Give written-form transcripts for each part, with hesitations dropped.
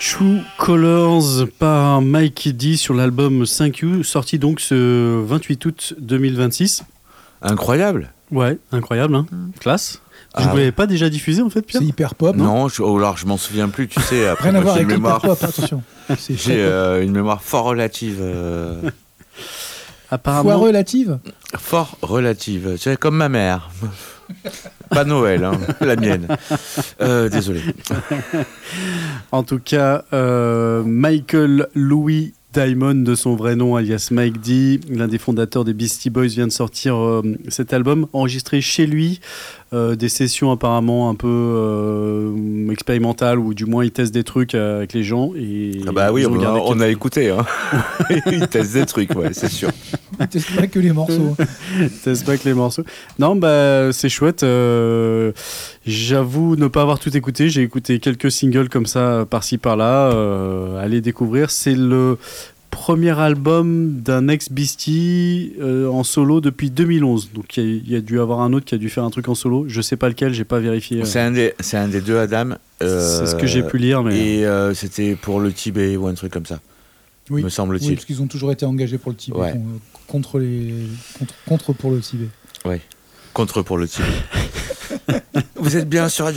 True Colors par Mike D sur l'album 5U, sorti donc ce 28 août 2026. Incroyable. Ouais, incroyable, hein. Classe. Je ne l'avais pas déjà diffusé en fait, Pierre. C'est hyper pop. Non, alors je m'en souviens plus, tu sais. Après, rien à voir j'ai avec une mémoire. hyper pop, attention. J'ai une mémoire fort relative. Apparemment. Fois relative. Fort relative. C'est comme ma mère. Pas Noël, hein, la mienne. Désolé. En tout cas, Michael Louis Diamond, de son vrai nom, alias Mike D, l'un des fondateurs des Beastie Boys, vient de sortir cet album, enregistré chez lui. Des sessions apparemment un peu expérimentales, ou du moins il teste des trucs avec les gens. Et ah bah oui, on a écouté. Hein. Il teste des trucs, ouais, c'est sûr. Il teste pas que les morceaux. Il teste pas que les morceaux. Non, bah c'est chouette. J'avoue ne pas avoir tout écouté. J'ai écouté quelques singles comme ça, par-ci par-là. Allez découvrir. C'est le premier album d'un ex-Beastie en solo depuis 2011. Donc il y a dû avoir un autre qui a dû faire un truc en solo. Je sais pas lequel, j'ai pas vérifié. C'est un des deux, Adam. C'est ce que j'ai pu lire. Mais... Et c'était pour le Tibet ou un truc comme ça. Oui, me semble-t-il. Oui, parce qu'ils ont toujours été engagés pour le Tibet, ouais. contre pour le Tibet. Oui, contre pour le Tibet. Vous êtes bien sur Radio.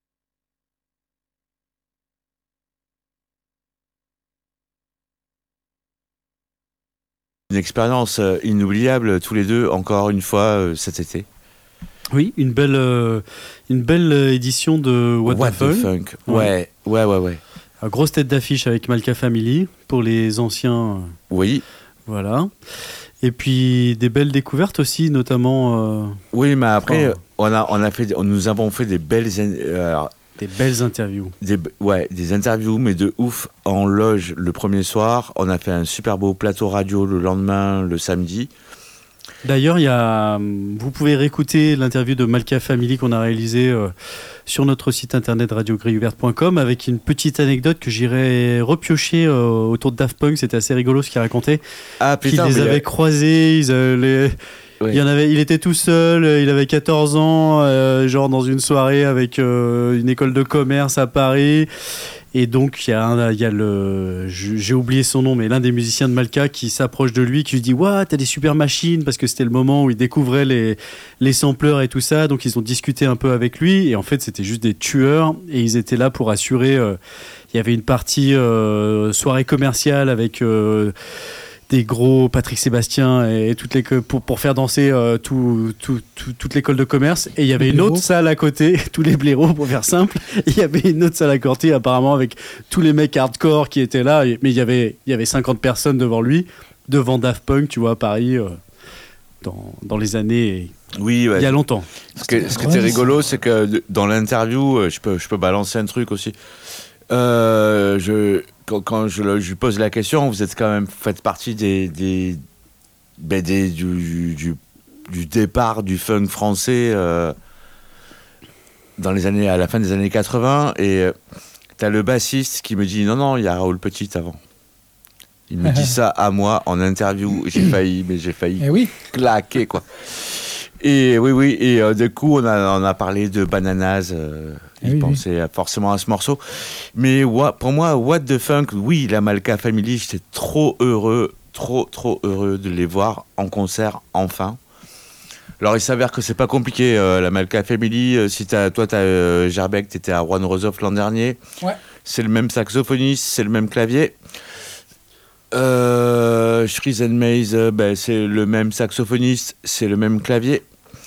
Une expérience inoubliable, tous les deux, encore une fois, cet été. Oui, une belle édition de What the Funk. Ouais. Grosse tête d'affiche avec Malka Family pour les anciens. Oui. Voilà. Et puis des belles découvertes aussi, notamment. Oui, mais après, nous avons fait des belles. Des belles interviews. Des interviews, mais de ouf, en loge le premier soir. On a fait un super beau plateau radio le lendemain, le samedi. D'ailleurs, vous pouvez réécouter l'interview de Malka Family qu'on a réalisée sur notre site internet radiogriouverte.com avec une petite anecdote que j'irai repiocher autour de Daft Punk. C'était assez rigolo ce qu'il racontait. Ah putain, qu'il les avait croisés, oui. Il était tout seul, il avait 14 ans, genre dans une soirée avec une école de commerce à Paris. Et donc, il y a j'ai oublié son nom, mais l'un des musiciens de Malka qui s'approche de lui, qui lui dit « Ouah, t'as des super machines !» parce que c'était le moment où il découvrait les sampleurs et tout ça. Donc, ils ont discuté un peu avec lui. Et en fait, c'était juste des tueurs. Et ils étaient là pour assurer... il y avait une partie soirée commerciale avec... des gros Patrick Sébastien et pour faire danser toute l'école de commerce. Et il y avait une autre salle à côté, tous les blaireaux pour faire simple. Il y avait une autre salle à côté apparemment avec tous les mecs hardcore qui étaient là. Mais il y avait 50 personnes devant lui, devant Daft Punk, tu vois, à Paris, dans les années... Oui, ouais. Il y a longtemps. Ce qui était rigolo, c'est que dans l'interview, je peux balancer un truc aussi. Quand je lui pose la question, vous êtes quand même faites partie du départ du funk français à la fin des années 80, et t'as le bassiste qui me dit non, il y a Raoul Petit avant. Il me dit ça à moi en interview. J'ai failli claquer, quoi. Et oui, et du coup on a parlé de Bananas. Il pensait forcément à ce morceau. Mais pour moi, What the Funk, oui, la Malka Family, j'étais trop heureux de les voir en concert, enfin. Alors, il s'avère que c'est pas compliqué, la Malka Family. Si toi, t'as Gerbeck, t'étais à Juan Rosoff l'an dernier. Ouais. C'est le même saxophoniste, c'est le même clavier. Shrees Maze, c'est le même saxophoniste, c'est le même clavier.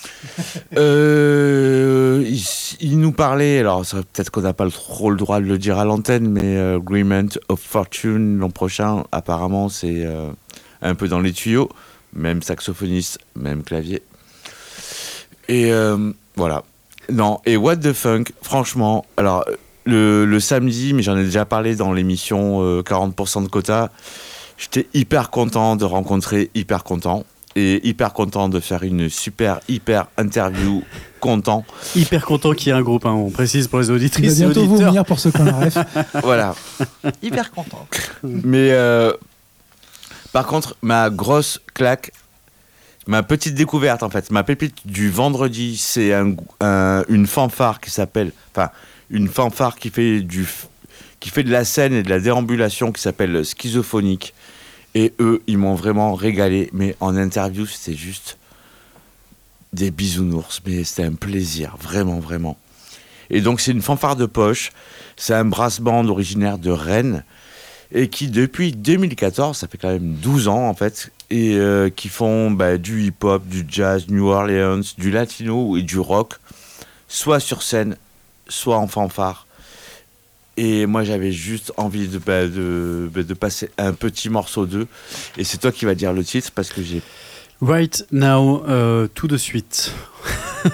Il nous parlait, alors peut-être qu'on n'a pas trop le droit de le dire à l'antenne, mais Agreement of Fortune l'an prochain, apparemment c'est un peu dans les tuyaux, même saxophoniste, même clavier. Et voilà. Non, et What the Funk, franchement, alors le samedi, mais j'en ai déjà parlé dans l'émission 40% de quota, j'étais hyper content de rencontrer Hyper Content. Et hyper content de faire une hyper interview. Content. Hyper content qu'il y ait un groupe, hein, on précise pour les auditrices et auditeurs. Il va bientôt vous venir pour ceux qu'on rêve. Voilà. Hyper content. Mais par contre, ma grosse claque, ma petite découverte en fait, ma pépite du vendredi, c'est une fanfare qui s'appelle, enfin une fanfare qui qui fait de la scène et de la déambulation, qui s'appelle Schizophonique. Et eux, ils m'ont vraiment régalé. Mais en interview, c'était juste des bisounours. Mais c'était un plaisir, vraiment, vraiment. Et donc, c'est une fanfare de poche. C'est un brass band originaire de Rennes. Et qui, depuis 2014, ça fait quand même 12 ans, en fait, et qui font du hip-hop, du jazz, New Orleans, du latino et du rock, soit sur scène, soit en fanfare. Et moi, j'avais juste envie de passer un petit morceau d'eux. Et c'est toi qui vas dire le titre, parce que j'ai... Right Now, tout de suite.